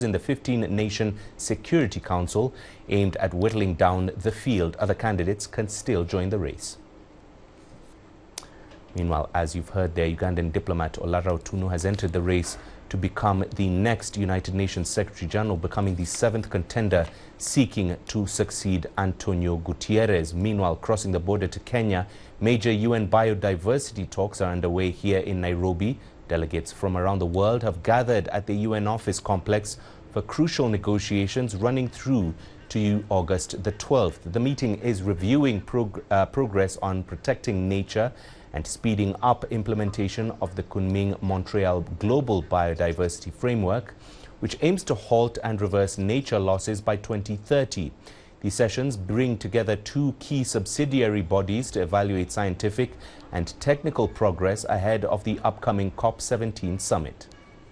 in the 15-nation Security Council aimed at whittling down the field. Other candidates can still join the race. Meanwhile, as you've heard there, Ugandan diplomat Olara Otuno has entered the race to become the next United Nations Secretary General, becoming the 7th contender seeking to succeed Antonio Guterres. Meanwhile, crossing the border to Kenya, major UN biodiversity talks are underway here in Nairobi. Delegates from around the world have gathered at the UN office complex for crucial negotiations running through to August the 12th. The meeting is reviewing progress on protecting nature and speeding up implementation of the Kunming-Montreal Global Biodiversity Framework, which aims to halt and reverse nature losses by 2030. These sessions bring together two key subsidiary bodies to evaluate scientific and technical progress ahead of the upcoming COP17 summit.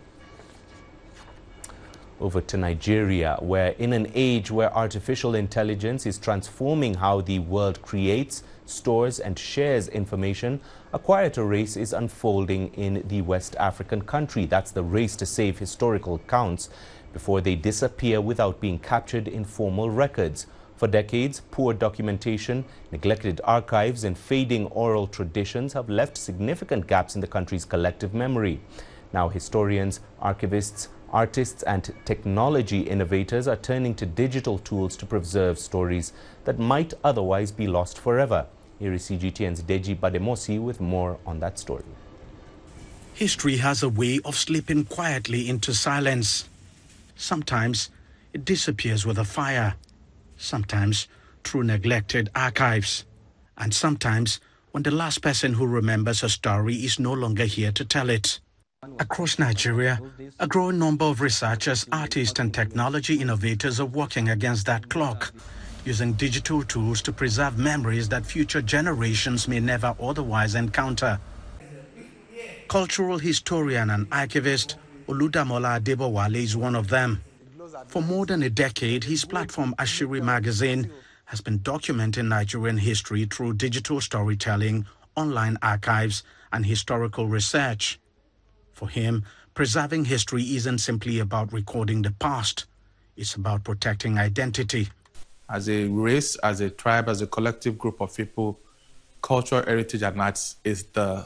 Over to Nigeria, where in an age where artificial intelligence is transforming how the world creates, stores and shares information, a quieter race is unfolding in the West African country. That's the race to save historical accounts before they disappear without being captured in formal records. For decades, poor documentation, neglected archives and fading oral traditions have left significant gaps in the country's collective memory. Now historians, archivists, artists and technology innovators are turning to digital tools to preserve stories that might otherwise be lost forever. Here is CGTN's Deji Bademosi with more on that story. History has a way of slipping quietly into silence. Sometimes it disappears with a fire, sometimes through neglected archives, and sometimes when the last person who remembers a story is no longer here to tell it. Across Nigeria, a growing number of researchers, artists and technology innovators are working against that clock, using digital tools to preserve memories that future generations may never otherwise encounter. Cultural historian and archivist Oludamola Adebowale is one of them. For more than a decade, his platform Ashiri Magazine has been documenting Nigerian history through digital storytelling, online archives and historical research. For him, preserving history isn't simply about recording the past. It's about protecting identity. As a race, as a tribe, as a collective group of people, cultural heritage and arts is the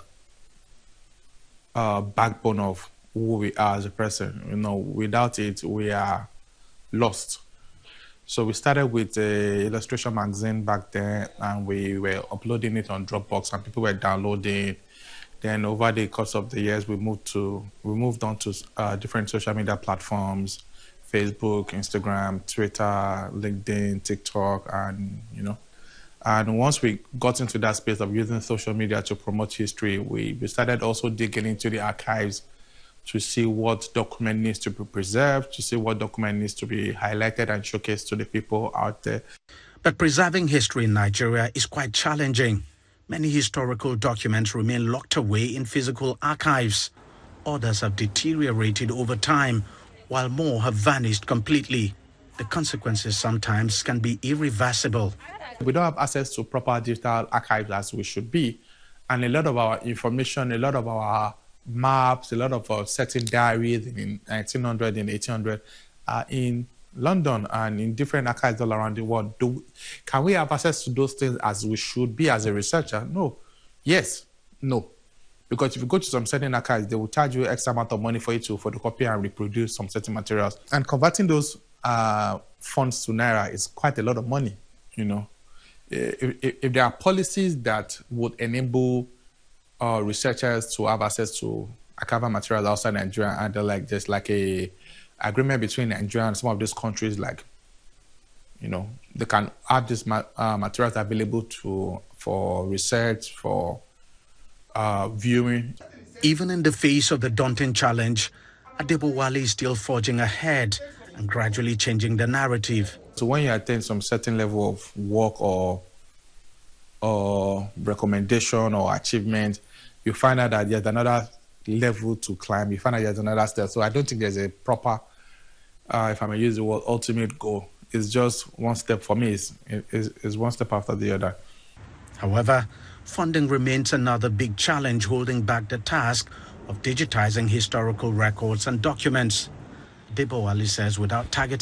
backbone of who we are as a person. You know, without it, we are lost. So we started with an illustration magazine back then, and we were uploading it on Dropbox, and people were downloading. Then over the course of the years, we moved on to different social media platforms: Facebook, Instagram, Twitter, LinkedIn, TikTok, and And once we got into that space of using social media to promote history, we started also digging into the archives to see what document needs to be preserved, to see what document needs to be highlighted and showcased to the people out there. But preserving history in Nigeria is quite challenging. Many historical documents remain locked away in physical archives. Others have deteriorated over time, while more have vanished completely. The consequences sometimes can be irreversible. We don't have access to proper digital archives as we should be. And a lot of our information, a lot of our maps, a lot of our certain diaries in 1900 and 1800 are in London and in different archives all around the world. Can we have access to those things as we should be as a researcher? No. Yes. No. Because if you go to some certain archives, they will charge you X amount of money for you to photocopy and reproduce some certain materials. And converting those funds to Naira is quite a lot of money, you know. If there are policies that would enable researchers to have access to archival materials outside Nigeria, and there's like a agreement between Nigeria and some of these countries, like, you know, they can have these materials available for research, for viewing. Even in the face of the daunting challenge, Adebowale is still forging ahead and gradually changing the narrative. So when you attain some certain level of work or recommendation or achievement, you find out that there's another level to climb. You find out there's another step. So I don't think there's a proper, if I may use the word, ultimate goal. It's just one step for me. It's one step after the other. However, funding remains another big challenge holding back the task of digitizing historical records and documents. Debo Ali says without targeting